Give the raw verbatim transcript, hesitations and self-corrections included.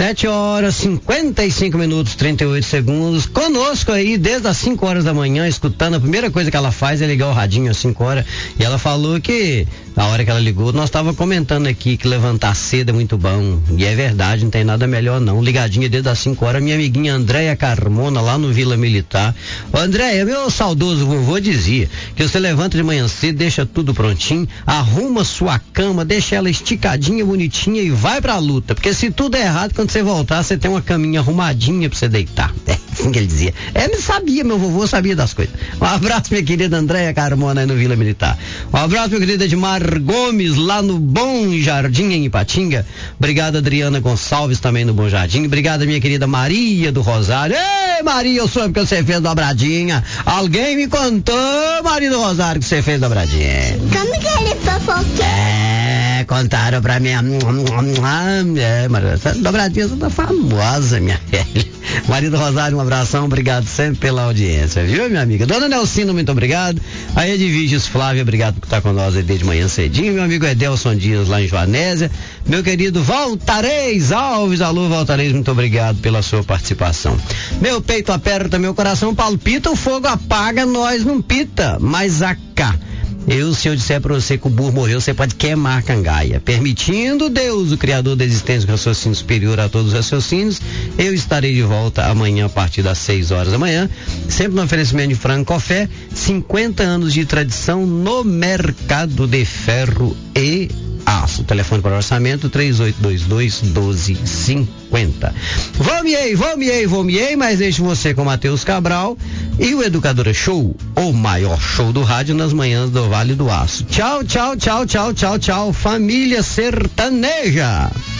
Sete horas, cinquenta e cinco minutos, trinta e oito segundos. Conosco aí, desde as cinco horas da manhã, escutando. A primeira coisa que ela faz é ligar o radinho às cinco horas. E ela falou que, na hora que ela ligou, nós estávamos comentando aqui que levantar cedo é muito bom. E é verdade, não tem nada melhor não. Ligadinha desde as cinco horas, minha amiguinha Andréia Carmona, lá no Vila Militar. Ô, Andréia, meu saudoso vovô dizia que você levanta de manhã cedo, deixa tudo prontinho, arruma sua cama, deixa ela esticadinha, bonitinha e vai pra luta. Porque se tudo é errado, quando você voltar, você tem uma caminha arrumadinha pra você deitar. É assim que ele dizia. Ele sabia, meu vovô sabia das coisas. Um abraço, minha querida Andréia Carmona, aí no Vila Militar. Um abraço, meu querido Edmar Gomes, lá no Bom Jardim, em Ipatinga. Obrigado, Adriana Gonçalves, também no Bom Jardim. Obrigado, minha querida Maria do Rosário. Ei, Maria, eu soube que você fez dobradinha. Alguém me contou, Maria do Rosário, que você fez dobradinha. Como que ele fofoqueiro? É, contaram pra mim. É, Maria, essa dobradinha tá famosa, minha filha. Maria do Rosário, um abração, obrigado sempre pela audiência, viu, minha amiga? Dona Nelcina, muito obrigado. A Edviges Flávia, obrigado por estar conosco aí desde manhã cedinho. Meu amigo Edelson Dias, lá em Joanésia. Meu querido Valtareis Alves, alô Valtareis, muito obrigado pela sua participação. Meu peito aperta, meu coração palpita, o fogo apaga, nós não pita, mas a cá. Eu, se eu disser pra você que o burro morreu, você pode queimar a cangaia. Permitindo Deus, o Criador da existência, o raciocínio superior a todos os raciocínios, eu estarei de volta amanhã a partir das seis horas da manhã, sempre no oferecimento de Frango Café, cinquenta anos de tradição no mercado de ferro e aço. Telefone para orçamento três oito dois dois, um dois cinco zero. Vamiei, vamiei, vamiei, mas deixo você com Matheus Cabral e o Educadora Show, o maior show do rádio nas manhãs do Vale do Aço. Tchau, tchau, tchau, tchau, tchau, tchau, família sertaneja.